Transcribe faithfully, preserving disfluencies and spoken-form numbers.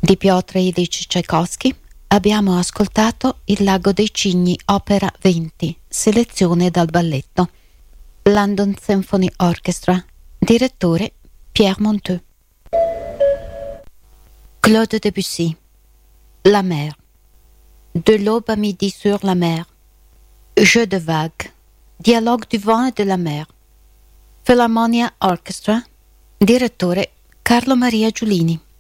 di Piotr Ilyich Tchaikovsky abbiamo ascoltato Il lago dei cigni, opera venti, selezione dal balletto. London Symphony Orchestra, direttore Pierre Monteux. Claude Debussy, La mer. De l'aube à midi sur la mer. Jeu de vagues. Dialogue du vent et de la mer. Philharmonia Orchestra, direttore Carlo Maria Giulini.